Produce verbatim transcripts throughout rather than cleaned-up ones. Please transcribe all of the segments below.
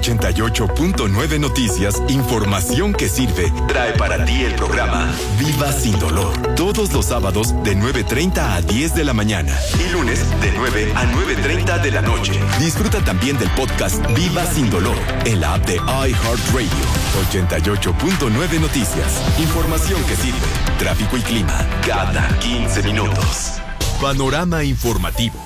ochenta y ocho punto nueve Noticias, información que sirve, trae para ti el programa Viva Sin Dolor. Todos los sábados de nueve treinta a diez de la mañana y lunes de nueve a nueve treinta de la noche. Disfruta también del podcast Viva Sin Dolor en la app de iHeartRadio. ochenta y ocho punto nueve Noticias, información que sirve, tráfico y clima cada quince minutos. Panorama informativo.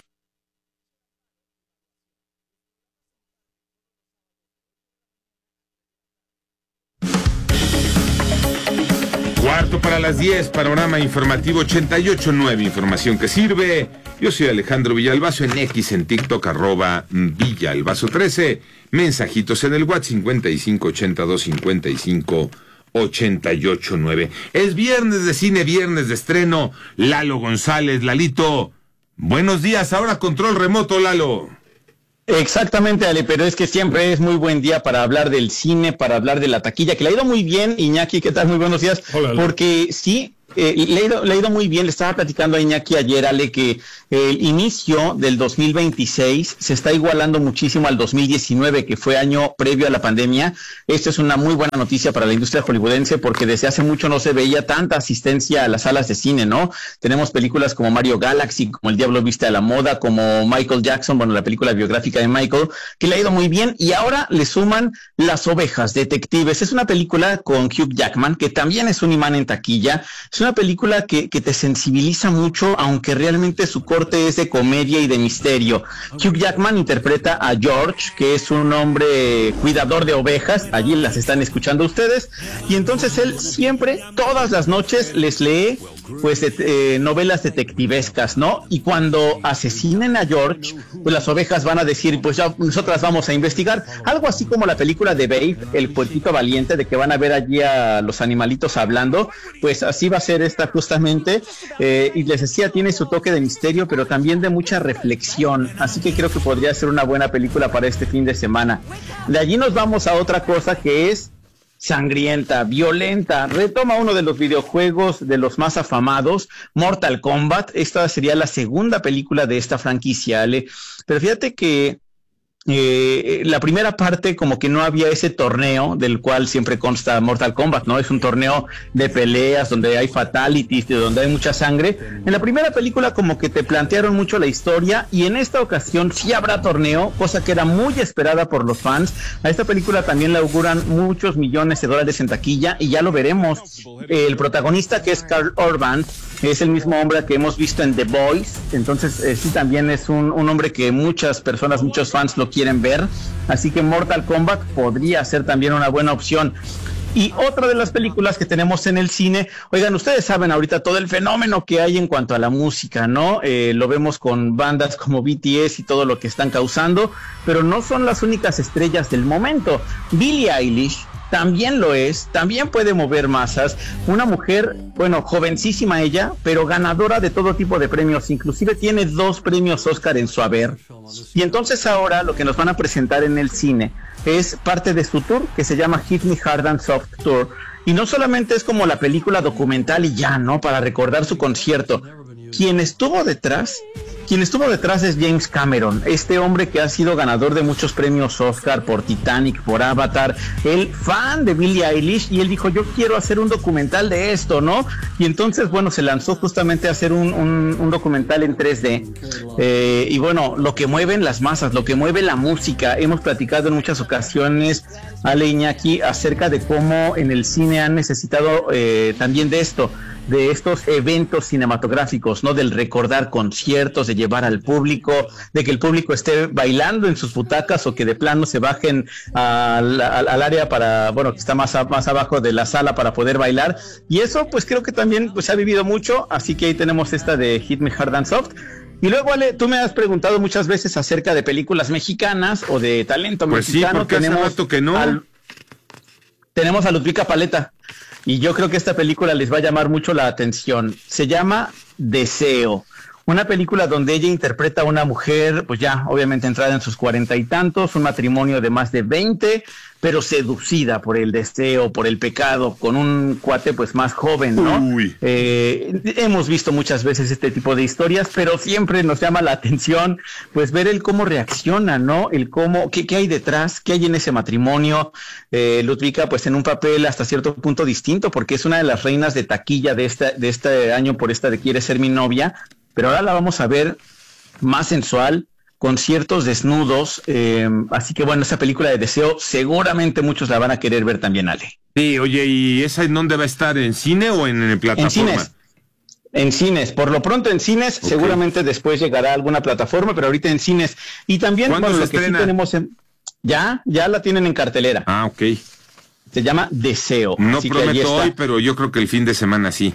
Cuarto para las diez, panorama informativo ochenta y ocho punto nueve, información que sirve. Yo soy Alejandro Villalbazo, en X, en TikTok, arroba Villalbazo trece. Mensajitos en el WhatsApp cincuenta y cinco ochenta y dos cincuenta y cinco ochenta y ocho nueve. Es viernes de cine, viernes de estreno. Lalo González, Lalito, buenos días. Ahora control remoto, Lalo. Exactamente, Ale, pero es que siempre es muy buen día para hablar del cine, para hablar de la taquilla, que le ha ido muy bien. Iñaki, ¿qué tal? Muy buenos días. Hola, Ale. Porque sí, eh, le, ha ido, le ha ido muy bien. Le estaba platicando a Iñaki ayer, Ale, que el inicio del dos mil veintiséis se está igualando muchísimo al dos mil diecinueve, que fue año previo a la pandemia. Esto es una muy buena noticia para la industria hollywoodense, porque desde hace mucho no se veía tanta asistencia a las salas de cine, ¿no? Tenemos películas como Mario Galaxy, como El Diablo Viste a la Moda, como Michael Jackson, bueno, la película biográfica de Michael, que le ha ido muy bien, y ahora le suman Las Ovejas, Detectives. Es una película con Hugh Jackman, que también es un imán en taquilla. Es una película que, que te sensibiliza mucho, aunque realmente su corte es de comedia y de misterio. Hugh Jackman interpreta a George, que es un hombre cuidador de ovejas. Allí las están escuchando ustedes, y entonces él siempre, todas las noches, les lee pues eh, novelas detectivescas, ¿no? Y cuando asesinen a George, pues las ovejas van a decir, pues ya nosotras vamos a investigar. Algo así como la película de Babe, El Puerquito Valiente, de que van a ver allí a los animalitos hablando. Pues así va a ser esta justamente, eh, y les decía, tiene su toque de misterio, pero también de mucha reflexión, así que creo que podría ser una buena película para este fin de semana. De allí nos vamos a otra cosa que es sangrienta, violenta. Retoma uno de los videojuegos de los más afamados, Mortal Kombat. Esta sería la segunda película de esta franquicia, Ale. Pero fíjate que Eh, la primera parte como que no había ese torneo del cual siempre consta Mortal Kombat, ¿no? Es un torneo de peleas donde hay fatalities, de donde hay mucha sangre. En la primera película como que te plantearon mucho la historia, y en esta ocasión sí habrá torneo, cosa que era muy esperada por los fans. A esta película también le auguran muchos millones de dólares en taquilla, y ya lo veremos. El protagonista, que es Karl Urban, es el mismo hombre que hemos visto en The Boys, entonces eh, sí también es un, un hombre que muchas personas, muchos fans lo quieren ver, así que Mortal Kombat podría ser también una buena opción. Y otra de las películas que tenemos en el cine, oigan, ustedes saben ahorita todo el fenómeno que hay en cuanto a la música, ¿no? Eh, lo vemos con bandas como B T S y todo lo que están causando, pero no son las únicas estrellas del momento. Billie Eilish también lo es, también puede mover masas. Una mujer, bueno, jovencísima ella, pero ganadora de todo tipo de premios, inclusive tiene dos premios Oscar en su haber. Y entonces ahora lo que nos van a presentar en el cine es parte de su tour, que se llama Hit Me Hard and Soft Tour. Y no solamente es como la película documental y ya, ¿no? Para recordar su concierto. Quien estuvo detrás, quien estuvo detrás es James Cameron, este hombre que ha sido ganador de muchos premios Oscar por Titanic, por Avatar, el fan de Billie Eilish, y él dijo, yo quiero hacer un documental de esto, ¿no? Y entonces, bueno, se lanzó justamente a hacer un, un, un documental en tres D, eh, y bueno, lo que mueven las masas, lo que mueve la música. Hemos platicado en muchas ocasiones, Ale, Iñaki, acerca de cómo en el cine han necesitado eh, también de esto, de estos eventos cinematográficos, ¿no? Del recordar conciertos, de llevar al público, de que el público esté bailando en sus butacas, o que de plano se bajen al, al, al área para, bueno, que está más, a, más abajo de la sala para poder bailar. Y eso, pues creo que también pues, se ha vivido mucho, así que ahí tenemos esta de Hit Me Hard and Soft. Y luego, Ale, tú me has preguntado muchas veces acerca de películas mexicanas o de talento pues mexicano. Sí, porque tenemos hace rato que no. Al, tenemos a Ludvika Paleta. Y yo creo que esta película les va a llamar mucho la atención. Se llama Deseo. Una película donde ella interpreta a una mujer, pues ya obviamente entrada en sus cuarenta y tantos, un matrimonio de más de veinte, pero seducida por el deseo, por el pecado, con un cuate pues más joven, ¿no? Eh, hemos visto muchas veces este tipo de historias, pero siempre nos llama la atención pues ver el cómo reacciona, ¿no? El cómo, qué, qué hay detrás, qué hay en ese matrimonio. Eh, Ludwika pues en un papel hasta cierto punto distinto, porque es una de las reinas de taquilla de, esta, de este año por esta de Quiere ser mi novia, pero ahora la vamos a ver más sensual, con ciertos desnudos, eh, así que bueno, esa película de deseo seguramente muchos la van a querer ver también, Ale. Sí, oye, ¿y esa en dónde va a estar? ¿En cine o en, en plataforma? En cines, en cines, por lo pronto en cines, okay. Seguramente después llegará a alguna plataforma, pero ahorita en cines. Y también, ¿cuándo bueno, se lo que estrena? sí tenemos en, ya, ya la tienen en cartelera. Ah, ok. Se llama Deseo. No prometo hoy, pero yo creo que el fin de semana sí.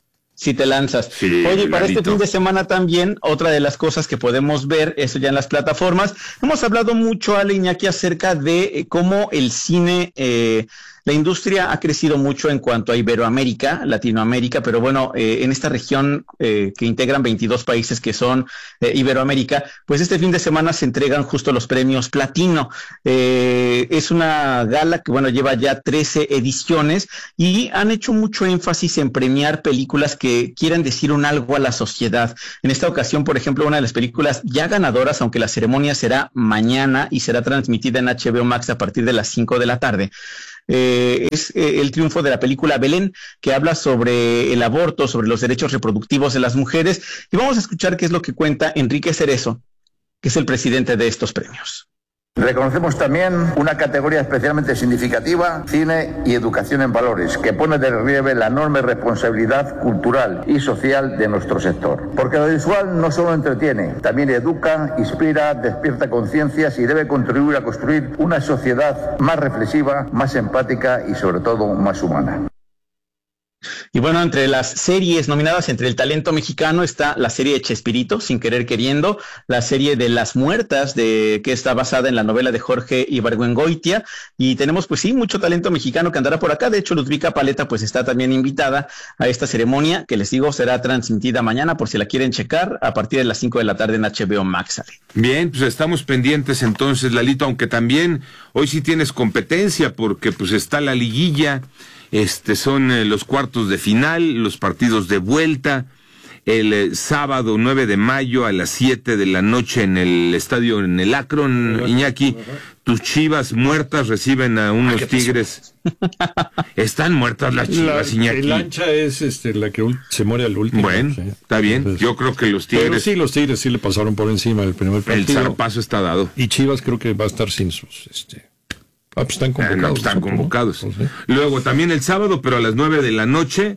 Si te lanzas. Sí, Oye, para clarito. este fin de semana también, otra de las cosas que podemos ver, eso ya en las plataformas, hemos hablado mucho, Ale, Iñaki, acerca de eh, cómo el cine, eh, la industria ha crecido mucho en cuanto a Iberoamérica, Latinoamérica, pero bueno, eh, en esta región eh, que integran veintidós países que son eh, Iberoamérica, pues este fin de semana se entregan justo los premios Platino. Eh, es una gala que, bueno, lleva ya trece ediciones y han hecho mucho énfasis en premiar películas que quieran decir un algo a la sociedad. En esta ocasión, por ejemplo, una de las películas ya ganadoras, aunque la ceremonia será mañana y será transmitida en H B O Max a partir de las cinco de la tarde, Eh, es eh, el triunfo de la película Belén, que habla sobre el aborto, sobre los derechos reproductivos de las mujeres, y vamos a escuchar qué es lo que cuenta Enrique Cerezo, que es el presidente de estos premios. Reconocemos también una categoría especialmente significativa, cine y educación en valores, que pone de relieve la enorme responsabilidad cultural y social de nuestro sector. Porque lo visual no solo entretiene, también educa, inspira, despierta conciencias y debe contribuir a construir una sociedad más reflexiva, más empática y sobre todo más humana. Y bueno, entre las series nominadas, entre el talento mexicano, está la serie de Chespirito, Sin Querer Queriendo, la serie de Las Muertas, de que está basada en la novela de Jorge Ibargüengoitia, y tenemos pues sí, mucho talento mexicano que andará por acá. De hecho, Ludwika Paleta pues está también invitada a esta ceremonia, que les digo será transmitida mañana, por si la quieren checar, a partir de las cinco de la tarde en H B O Max. Bien, pues estamos pendientes entonces, Lalito, aunque también hoy sí tienes competencia, porque pues está la liguilla. Este son eh, los cuartos de final, los partidos de vuelta, el eh, sábado nueve de mayo a las siete de la noche en el estadio, en el Akron, Iñaki. Tus Chivas muertas reciben a unos Tigres. Están muertas las Chivas, la, Iñaki. La lancha es este, la que se muere al último. Bueno, sí. Está bien. Entonces, yo creo que los Tigres... Pero sí, los Tigres sí le pasaron por encima el primer partido. El zarpazo está dado. Y Chivas creo que va a estar sin sus... Este, Ah, pues están convocados. No, están convocados. Pues, ¿sí? Luego también el sábado, pero a las nueve de la noche.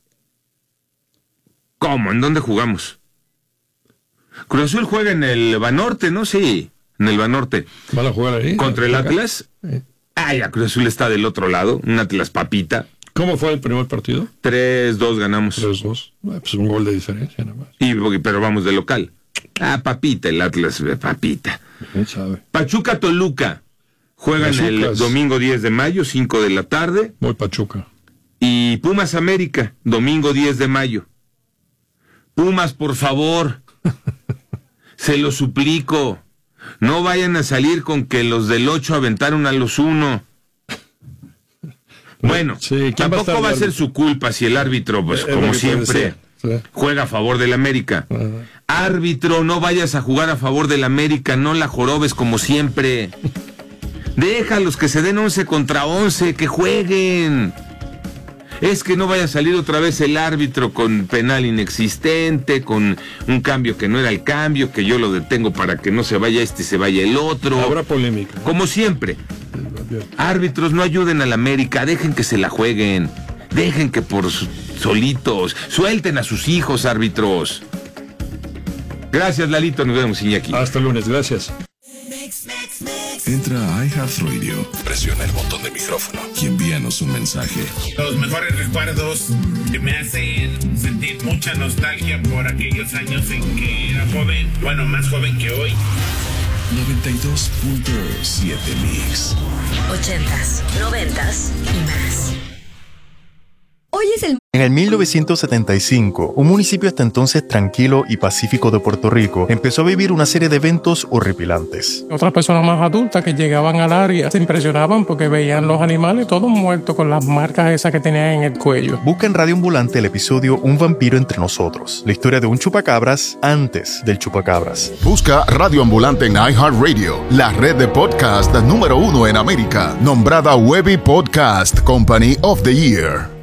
¿Cómo? ¿En dónde jugamos? Cruz Azul juega en el Banorte, ¿no? Sí, en el Banorte. ¿Van a jugar ahí? ¿Contra el Atlas? Sí. Ah, ya, Cruz Azul está del otro lado, un Atlas papita. ¿Cómo fue el primer partido? tres dos ganamos. tres dos. Pues un gol de diferencia nada más. Y, pero vamos de local. Ah, papita, el Atlas, papita. ¿Quién sabe? Pachuca Toluca. Juegan el domingo diez de mayo, cinco de la tarde. Muy Pachuca. Y Pumas América, domingo diez de mayo. Pumas, por favor. Se lo suplico. No vayan a salir con que los del ocho aventaron a los uno. Bueno, sí, tampoco va a, va a ser su culpa si el árbitro, pues es como siempre, sí. Juega a favor del América. Uh-huh. Árbitro, no vayas a jugar a favor del América, no la jorobes como siempre. Déjalos que se den once contra once, que jueguen. Es que no vaya a salir otra vez el árbitro con penal inexistente, con un cambio que no era el cambio, que yo lo detengo para que no se vaya este y se vaya el otro. Habrá polémica, ¿eh? Como siempre. Árbitros, no ayuden al América, dejen que se la jueguen. Dejen que por solitos, suelten a sus hijos, árbitros. Gracias, Lalito, nos vemos, Iñaki. Hasta el lunes, gracias. Entra a iHeartRadio, presiona el botón de micrófono y envíanos un mensaje. Los mejores recuerdos que me hacen sentir mucha nostalgia por aquellos años en que era joven, bueno, más joven que hoy. noventa y dos punto siete Mix. Ochentas, noventas y más. Hoy es el En el mil novecientos setenta y cinco, un municipio hasta entonces tranquilo y pacífico de Puerto Rico empezó a vivir una serie de eventos horripilantes. Otras personas más adultas que llegaban al área se impresionaban porque veían los animales todos muertos con las marcas esas que tenían en el cuello. Busca en Radio Ambulante el episodio Un vampiro entre nosotros, la historia de un chupacabras antes del chupacabras. Busca Radio Ambulante en iHeartRadio, la red de podcast número uno en América, nombrada Webby Podcast Company of the Year.